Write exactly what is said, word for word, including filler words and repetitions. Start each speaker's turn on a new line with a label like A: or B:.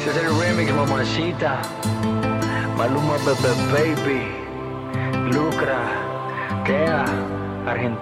A: Este es el remix, mamacita. Maluma, bebé, baby. Lucra, Kea, Argentina.